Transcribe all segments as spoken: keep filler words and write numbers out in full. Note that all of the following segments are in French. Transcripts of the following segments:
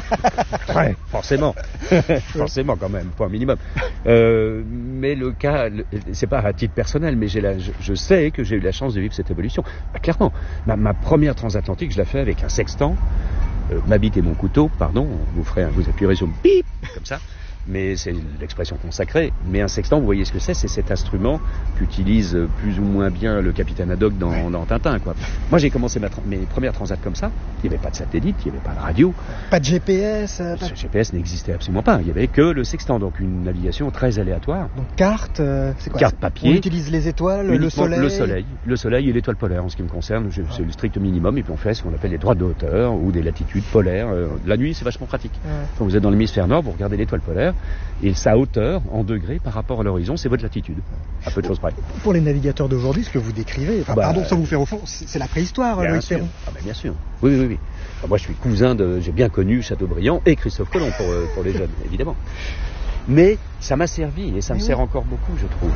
Ouais, forcément. Forcément quand même, point minimum. Euh, mais le cas, le, c'est pas à titre personnel, mais j'ai la, je, je sais que j'ai eu la chance de vivre cette évolution. Bah, clairement, ma, ma première transatlantique, je l'ai fait avec un sextant, euh, ma bite et mon couteau, pardon, vous ferez, un, vous appuierez sur le bip, comme ça. Mais c'est l'expression consacrée. Mais un sextant, vous voyez ce que c'est, c'est cet instrument qu'utilise plus ou moins bien le capitaine Haddock dans, dans Tintin, quoi. Moi, j'ai commencé ma, mes premières transats comme ça. Il n'y avait pas de satellite, il n'y avait pas de radio. Pas de G P S euh, pas... Le G P S n'existait absolument pas. Il n'y avait que le sextant, donc une navigation très aléatoire. Donc carte, euh, c'est quoi? Carte papier. On utilise les étoiles, le soleil. Le soleil, le soleil et l'étoile polaire en ce qui me concerne. C'est ouais. le strict minimum. Et puis on fait ce qu'on appelle les droites de hauteur ou des latitudes polaires. La nuit, c'est vachement pratique. Ouais. Quand vous êtes dans l'hémisphère nord, vous regardez l'étoile polaire et sa hauteur en degrés par rapport à l'horizon, c'est votre latitude. À peu de choses près. Pour les navigateurs d'aujourd'hui, ce que vous décrivez, enfin, bah, pardon sans vous faire au fond, c'est la préhistoire, Loïc Perron. Ah ben bien sûr. Oui, oui, oui. Enfin, moi, je suis cousin de, j'ai bien connu Chateaubriand et Christophe Colomb pour, euh, pour les jeunes, évidemment. Mais ça m'a servi et ça me oui. sert encore beaucoup, je trouve.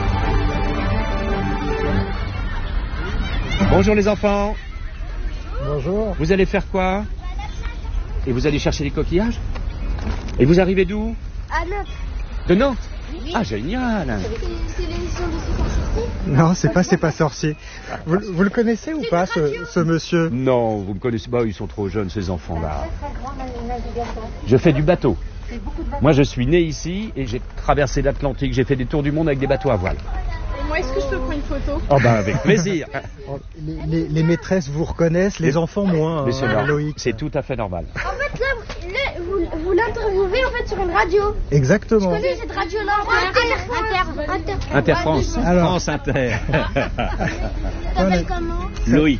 Bonjour les enfants. Bonjour. Vous allez faire quoi? Et vous allez chercher les coquillages? Et vous arrivez d'où? À Nantes. De Nantes? Oui. Ah, génial. C'est l'émission de C'est pas sorcier? Non, c'est pas C'est pas sorcier. Vous, vous le connaissez ou pas, ce, ce monsieur? Non, vous me connaissez pas, ils sont trop jeunes, ces enfants-là. Je fais du bateau. Moi, je suis né ici et j'ai traversé l'Atlantique. J'ai fait des tours du monde avec des bateaux à voile. Et moi, est-ce que je peux prendre une photo? Oh ben, avec plaisir. Les, les, les maîtresses vous reconnaissent, les, les enfants moins, mais c'est, hein, Loïc. C'est tout à fait normal. En fait, là, là vous, vous l'interviewez en fait sur une radio. Exactement. Je connais cette radio-là. Inter, Inter, Inter, Inter France. Alors. France Inter. T'appelles comment? Loïc.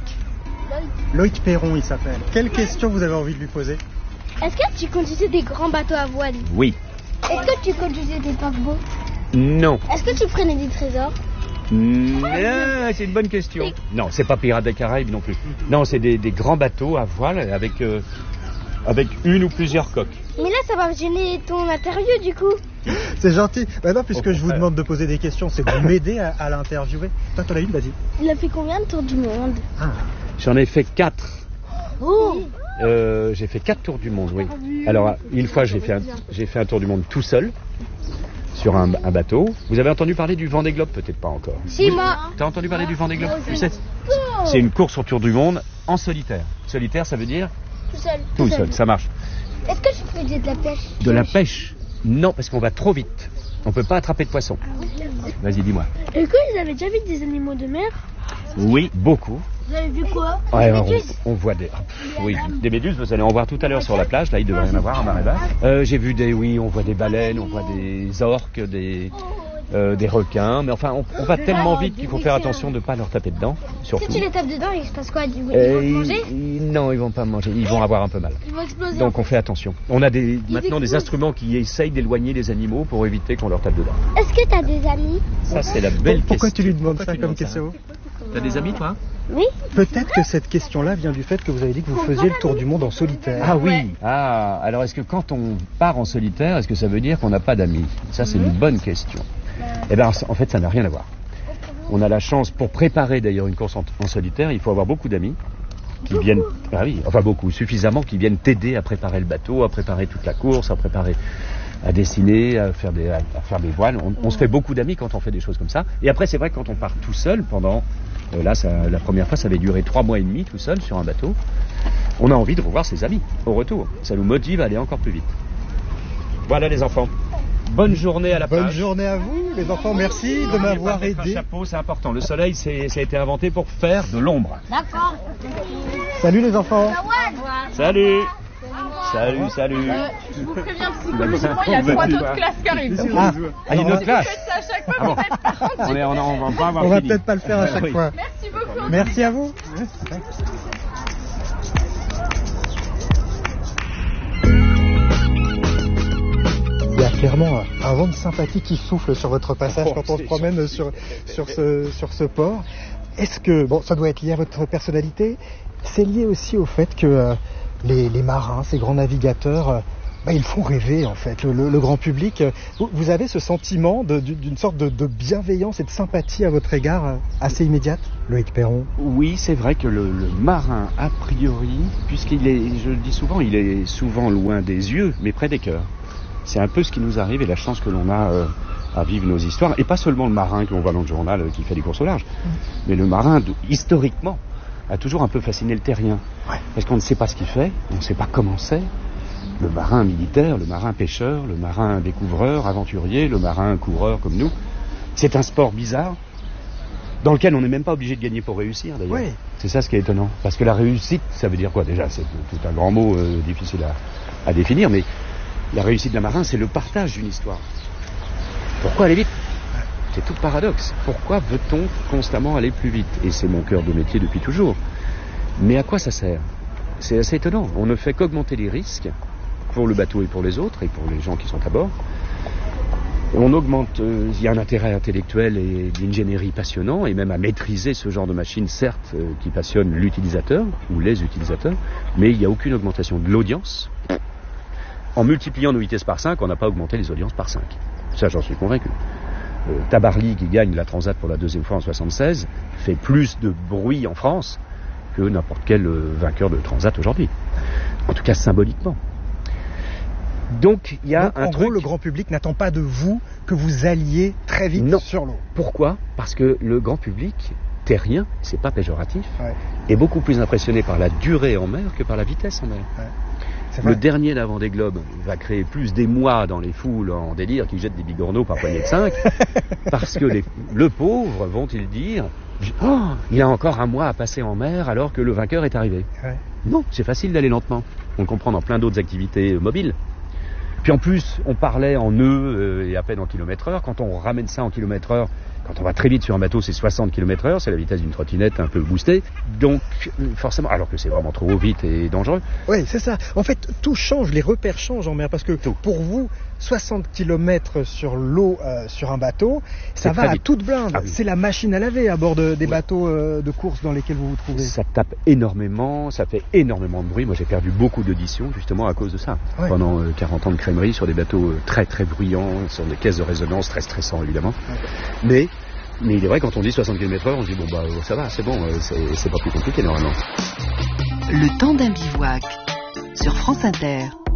Loïc Perron, il s'appelle. Quelle question vous avez envie de lui poser? Est-ce que tu conduisais des grands bateaux à voile? Oui. Est-ce que tu conduisais des paquebots? Non. Est-ce que tu prenais des trésors? Mmh, c'est une bonne question. Non, c'est pas Pirates des Caraïbes non plus. Non, c'est des, des grands bateaux à voile avec, euh, avec une ou plusieurs coques. Mais là, ça va gêner ton interview du coup. C'est gentil. Bah non, puisque oh, je vous demande de poser des questions, c'est de m'aider à, à l'interviewer. Toi, t'en as une, vas-y. Il a fait combien de tours du monde? Ah. J'en ai fait quatre. Oh. Euh, j'ai fait quatre tours du monde, oui. Alors, une fois, j'ai fait un, j'ai fait un tour du monde tout seul. Sur un, un bateau. Vous avez entendu parler du Vendée Globe? Peut-être pas encore. Si, moi. T'as entendu parler du Vendée Globe? Tu sais, c'est une course autour du monde en solitaire. Solitaire, ça veut dire? Tout seul. Tout, tout seul. seul, ça marche. Est-ce que tu faisais de la pêche? De la pêche? Non, parce qu'on va trop vite. On peut pas attraper de poisson. Vas-y, dis-moi. Est-ce que vous avez déjà vu des animaux de mer? Oui, beaucoup. Vous avez vu quoi? Ouais, on, on voit des, oui, des méduses. Vous allez en voir tout à l'heure sur la plage. Là, il devrait y en avoir à marée basse. Euh, j'ai vu des, oui, on voit des baleines, on voit des orques, des, euh, des requins. Mais enfin, on, on va tellement vite qu'il faut faire attention de ne pas leur taper dedans. Surtout. Si tu les tapes dedans, il se passe quoi? Ils vont euh, manger? ils, Non, ils vont pas manger. Ils vont avoir un peu mal. Ils vont exploser. Donc on fait attention. On a des, maintenant des instruments qui essayent d'éloigner les animaux pour éviter qu'on leur tape dedans. Est-ce que tu as des amis? Ça, c'est la belle question. Pourquoi tu lui demandes ça comme question? T'as des amis, toi? Oui. Peut-être que cette question-là vient du fait que vous avez dit que vous faisiez le tour du monde en solitaire. Ah oui. Ah, alors est-ce que quand on part en solitaire, est-ce que ça veut dire qu'on n'a pas d'amis? Ça, c'est une bonne question. Eh bien, en fait, ça n'a rien à voir. On a la chance, pour préparer d'ailleurs une course en, en solitaire, il faut avoir beaucoup d'amis qui beaucoup. viennent, ah oui, enfin beaucoup, suffisamment, qui viennent t'aider à préparer le bateau, à préparer toute la course, à préparer, à dessiner, à faire des, à faire des voiles. On, on se fait beaucoup d'amis quand on fait des choses comme ça. Et après, c'est vrai que quand on part tout seul pendant, euh, là, ça, la première fois, ça avait duré trois mois et demi tout seul sur un bateau. On a envie de revoir ses amis au retour. Ça nous motive à aller encore plus vite. Voilà les enfants. Bonne journée à la plage. Bonne journée à vous, les enfants. Merci de m'avoir aidé. Un chapeau, c'est important. Le soleil, c'est, ça a été inventé pour faire de l'ombre. D'accord. Salut les enfants. Salut. Salut, salut. Euh, je vous préviens, psychologiquement, il y a trois autres classes qui arrivent. Ah, ah, il y a une autre classe. Faites ça à chaque fois, ah bon. peut-être. On, est, on, on va pas avoir On va fini. peut-être pas le faire à chaque oui. fois. Merci beaucoup. Merci à vous. Il y a clairement un vent de sympathie qui souffle sur votre passage oh, quand on se promène sur, sur, ce, sur ce port. Est-ce que, bon, ça doit être lié à votre personnalité, c'est lié aussi au fait que euh, les, les marins, ces grands navigateurs, euh, bah, ils font rêver en fait, le, le grand public. Vous, vous avez ce sentiment de, d'une sorte de, de bienveillance et de sympathie à votre égard assez immédiate, Loïc Perron? Oui, c'est vrai que le, le marin, a priori, puisqu'il est, je le dis souvent, il est souvent loin des yeux, mais près des cœurs. C'est un peu ce qui nous arrive et la chance que l'on a euh, à vivre nos histoires. Et pas seulement le marin que l'on voit dans le journal euh, qui fait des courses au large, mmh. mais le marin, de, historiquement, a toujours un peu fasciné le terrien. Ouais. Parce qu'on ne sait pas ce qu'il fait, on ne sait pas comment c'est. Le marin militaire, le marin pêcheur, le marin découvreur, aventurier, le marin coureur comme nous. C'est un sport bizarre, dans lequel on n'est même pas obligé de gagner pour réussir d'ailleurs. Oui. C'est ça ce qui est étonnant. Parce que la réussite, ça veut dire quoi déjà? C'est tout un grand mot euh, difficile à, à définir, mais la réussite d'un marin, c'est le partage d'une histoire. Pourquoi aller vite? C'est tout le paradoxe. Pourquoi veut-on constamment aller plus vite? Et c'est mon cœur de métier depuis toujours. Mais à quoi ça sert? C'est assez étonnant. On ne fait qu'augmenter les risques pour le bateau et pour les autres, et pour les gens qui sont à bord. On augmente, euh, il y a un intérêt intellectuel et d'ingénierie passionnant, et même à maîtriser ce genre de machine, certes, euh, qui passionne l'utilisateur, ou les utilisateurs, mais il n'y a aucune augmentation de l'audience. En multipliant nos vitesses par cinq, on n'a pas augmenté les audiences par cinq. Ça, j'en suis convaincu. Euh, Tabarly, qui gagne la Transat pour la deuxième fois en soixante-seize, fait plus de bruit en France que n'importe quel euh, vainqueur de Transat aujourd'hui. En tout cas, symboliquement. Donc, il y a Donc, un en truc... gros, le grand public n'attend pas de vous que vous alliez très vite non. sur l'eau. Pourquoi? Parce que le grand public terrien, c'est pas péjoratif, ouais. est beaucoup plus impressionné par la durée en mer que par la vitesse en mer. Ouais. Le dernier d'avant des globes va créer plus d'émoi dans les foules en délire qui jettent des bigorneaux par poignée de cinq, parce que les, le pauvre, vont-ils dire, oh, il a encore un mois à passer en mer alors que le vainqueur est arrivé. Ouais. Non, c'est facile d'aller lentement. On le comprend dans plein d'autres activités euh, mobiles. Puis en plus, on parlait en nœuds euh, et à peine en kilomètres heure. Quand on ramène ça en kilomètres heure, quand on va très vite sur un bateau, c'est soixante kilomètres heure, c'est la vitesse d'une trottinette un peu boostée. Donc, forcément, alors que c'est vraiment trop vite et dangereux. Oui, c'est ça. En fait, tout change, les repères changent en mer, parce que tout. Pour vous, soixante kilomètres sur l'eau, euh, sur un bateau, ça va à toute blinde. Ah, oui. C'est la machine à laver à bord de, des oui. bateaux euh, de course dans lesquels vous vous trouvez. Ça tape énormément, ça fait énormément de bruit. Moi, j'ai perdu beaucoup d'auditions, justement, à cause de ça. Oui. Pendant euh, quarante ans de crèmerie, sur des bateaux euh, très, très bruyants, sur des caisses de résonance très stressants, évidemment. Oui. Mais... Mais il est vrai, quand on dit soixante kilomètres heure, on se dit, bon, bah, ça va, c'est bon, c'est, c'est pas plus compliqué, normalement. Le temps d'un bivouac, sur France Inter.